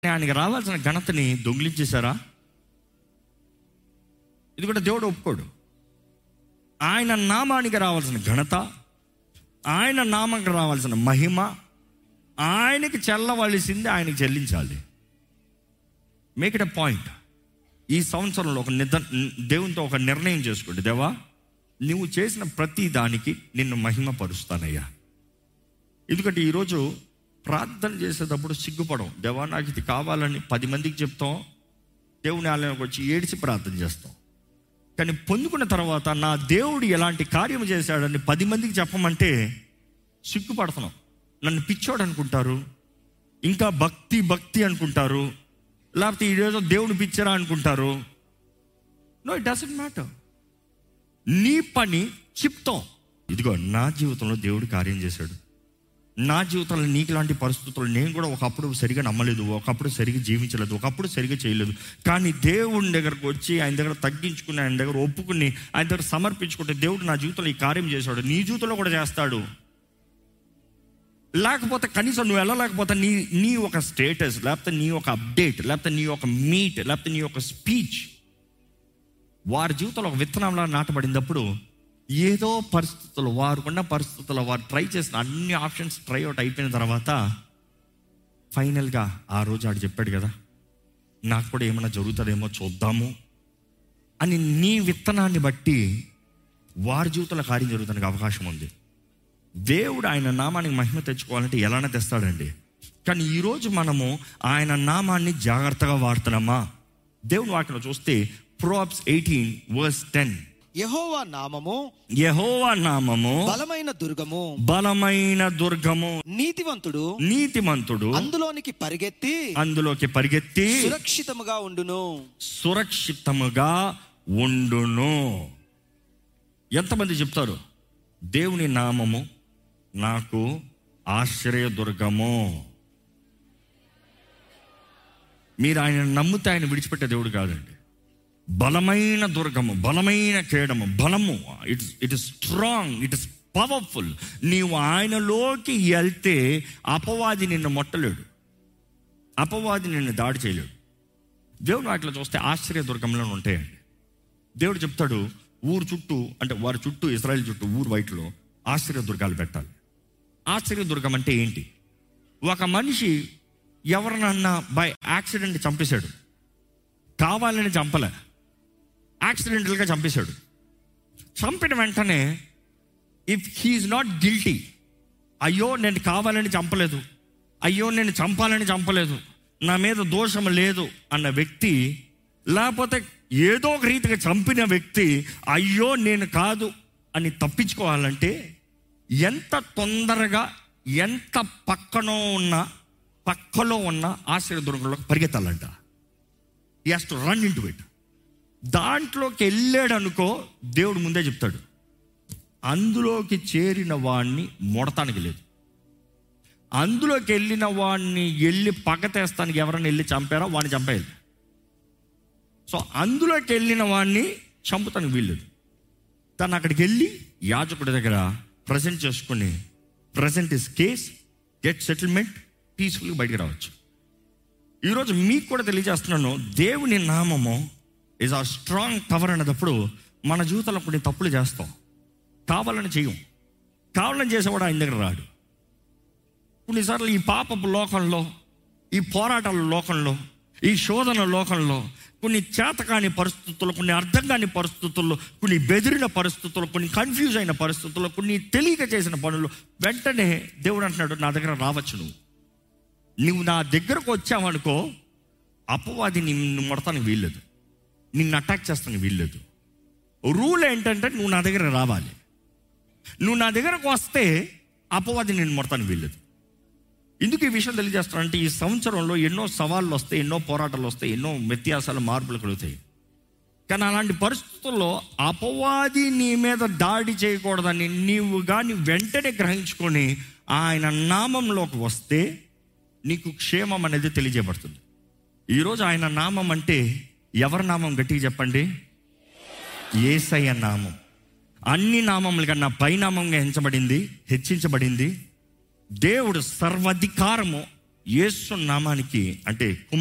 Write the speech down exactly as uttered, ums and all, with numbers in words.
ఆయనకి రావాల్సిన ఘనతని దొంగిలించేశారా? ఇది కూడా దేవుడు ఒప్పుకోడు. ఆయన నామానికి రావాల్సిన ఘనత, ఆయన నామానికి రావాల్సిన మహిమ ఆయనకి చెల్లవలసింది ఆయనకి చెల్లించాలి. Make it a point. ఈ సంవత్సరంలో ఒక నిద దేవునితో ఒక నిర్ణయం చేసుకోండి. దేవా, నువ్వు చేసిన ప్రతి దానికి నిన్ను మహిమపరుస్తానయ్యా. ఎందుకంటే ఈరోజు ప్రార్థన చేసేటప్పుడు సిగ్గుపడం. దేవా నాకు ఇది కావాలని పది మందికి చెప్తాం, దేవుని ఆలయానికి వచ్చి ఏడిచి ప్రార్థన చేస్తాం. కానీ పొందుకున్న తర్వాత నా దేవుడు ఎలాంటి కార్యం చేశాడని పది మందికి చెప్పమంటే సిగ్గుపడుతున్నాం. నన్ను పిచ్చోడు అనుకుంటారు, ఇంకా భక్తి భక్తి అనుకుంటారు, లేకపోతే ఈరోజు దేవుని పిచ్చరా అనుకుంటారు. No, it doesn't matter. నీ పని చెప్తాం. ఇదిగో నా జీవితంలో దేవుడు కార్యం చేశాడు, నా జీవితంలో నీకు లాంటి పరిస్థితులు నేను కూడా ఒకప్పుడు సరిగా నమ్మలేదు, ఒకప్పుడు సరిగా జీవించలేదు, ఒకప్పుడు సరిగా చేయలేదు. కానీ దేవుని దగ్గరకు వచ్చి ఆయన దగ్గర తగ్గించుకుని, ఆయన దగ్గర ఒప్పుకుని, ఆయన దగ్గర సమర్పించుకుంటే దేవుడు నా జీవితంలో ఈ కార్యం చేశాడు, నీ జీవితంలో కూడా చేస్తాడు. లేకపోతే కనీసం నువ్వు వెళ్ళలేకపోతే నీ నీ ఒక స్టేటస్, లేకపోతే నీ ఒక అప్డేట్, లేకపోతే నీ ఒక మీట్, లేకపోతే నీ ఒక స్పీచ్ వారి జీవితంలో ఒక విత్తనంలా నాటబడినప్పుడు ఏదో పరిస్థితులు, వారుకున్న పరిస్థితుల్లో వారు ట్రై చేసిన అన్ని ఆప్షన్స్ ట్రై అవుట్ అయిపోయిన తర్వాత ఫైనల్గా ఆ రోజు ఆడు చెప్పాడు కదా, నాకు కూడా ఏమైనా జరుగుతుందేమో చూద్దాము అని నీ విత్తనాన్ని బట్టి వారి జీవితంలో కార్యం జరుగుతానికి అవకాశం ఉంది. దేవుడు ఆయన నామానికి మహిమ తెచ్చుకోవాలంటే ఎలానే తెస్తాడండి. కానీ ఈరోజు మనము ఆయన నామాన్ని జాగ్రత్తగా వాడుతున్నామా? దేవుని వాక్యంలో చూస్తే ప్రోవర్బ్స్ ఎయిటీన్ వర్స్ టెన్, యెహోవా నామము యెహోవా నామము బలమైన దుర్గము, బలమైన దుర్గము, నీతివంతుడు నీతిమంతుడు అందులోనికి పరిగెత్తి అందులోకి పరిగెత్తి సురక్షితముగా ఉండును, సురక్షితముగా ఉండును. ఎంతమంది చెప్తారు దేవుని నామము నాకు ఆశ్రయ దుర్గము? మీరు ఆయన నమ్మితే ఆయన విడిచిపెట్టే దేవుడు కాదండి. బలమైన దుర్గము, బలమైన కేడము, బలము, it it is strong, it is powerful. నీవు ఆయనలోకి వెళ్తే అపవాది నిన్ను మొట్టలేడు, అపవాది నిన్ను దాడి చేయలేడు. దేవుడు వాటిలో చూస్తే ఆశ్చర్య దుర్గంలో ఉంటాయండి. దేవుడు చెప్తాడు ఊరు చుట్టూ, అంటే వారి చుట్టూ, ఇశ్రాయేల్ చుట్టూ ఊరు బయటలో ఆశ్చర్య దుర్గాలు పెట్టాలి. ఆశ్చర్య దుర్గం అంటే ఏంటి? ఒక మనిషి ఎవరినన్నా బై యాక్సిడెంట్ చంపేశాడు, కావాలని చంపలే, యాక్సిడెంటల్గా చంపేశాడు. చంపిన వెంటనే ఇఫ్ హీఈస్ నాట్ గిల్టీ, అయ్యో నేను కావాలని చంపలేదు, అయ్యో నేను చంపాలని చంపలేదు, నా మీద దోషం లేదు అన్న వ్యక్తి, లేకపోతే ఏదో ఒక రీతిగా చంపిన వ్యక్తి అయ్యో నేను కాదు అని తప్పించుకోవాలంటే ఎంత తొందరగా, ఎంత పక్కనో ఉన్న పక్కలో ఉన్న ఆశ్చర్య దుర్గంలోకి పరిగెత్తాలంట. He has to run into it. దాంట్లోకి వెళ్ళాడు అనుకో, దేవుడు ముందే చెప్తాడు అందులోకి చేరిన వాడిని మొడతానికి లేదు, అందులోకి వెళ్ళిన వాడిని వెళ్ళి పగతేస్తానికి ఎవరైనా వెళ్ళి చంపారో వాడిని చంపేయాలి. సో అందులోకి వెళ్ళిన వాడిని చంపుతానికి వీల్లేదు. తను అక్కడికి వెళ్ళి యాజకుడి దగ్గర ప్రజెంట్ చేసుకుని, present is case, get settlement, పీస్ఫుల్గా బయటికి రావచ్చు. ఈరోజు మీకు కూడా తెలియజేస్తున్నాను, దేవుని నామము ఈజ్ ఆ స్ట్రాంగ్ పవర్ అన్నప్పుడు మన జీవితంలో కొన్ని తప్పులు చేస్తాం, కావాలని చేయం. కావాలని చేసేవాడు ఆయన దగ్గర రాడు. కొన్నిసార్లు ఈ పాపపు లోకంలో, ఈ పోరాటాల లోకంలో, ఈ శోధన లోకంలో కొన్ని చేతకాని పరిస్థితుల్లో, కొన్ని అర్థం కాని పరిస్థితుల్లో, కొన్ని బెదిరిన పరిస్థితుల్లో, కొన్ని కన్ఫ్యూజ్ అయిన పరిస్థితుల్లో, కొన్ని తెలియక చేసిన పనులు వెంటనే దేవుడు అంటున్నాడు నా దగ్గర రావచ్చు. నువ్వు నువ్వు నా దగ్గరకు వచ్చావనుకో అపవాది నిన్ను మొడతానికి వీల్లేదు, నిన్ను అటాక్ చేస్తానికి వీల్లేదు. రూల్ ఏంటంటే నువ్వు నా దగ్గర రావాలి. నువ్వు నా దగ్గరకు వస్తే అపవాది నిన్ను మొడతానికి వీల్లేదు. ఎందుకు ఈ విషయం తెలియజేస్తానంటే ఈ సంవత్సరంలో ఎన్నో సవాళ్ళు వస్తాయి, ఎన్నో పోరాటాలు వస్తాయి, ఎన్నో వ్యత్యాసాలు, మార్పులు కలుగుతాయి. కానీ అలాంటి పరిస్థితుల్లో అపవాది నీ మీద దాడి చేయకూడదని నీవు కానీ వెంటనే గ్రహించుకొని ఆయన నామంలోకి వస్తే నీకు క్షేమం అనేది తెలియజేయబడుతుంది. ఈరోజు ఆయన నామం అంటే ఎవరి నామం? గట్టిగా చెప్పండి. యేసయ్య నామం. అన్ని నామముల కన్నా పైనామంగా హెచ్చబడింది, హెచ్చించబడింది. దేవుడు సర్వాధికారము యేసు నామానికి అంటే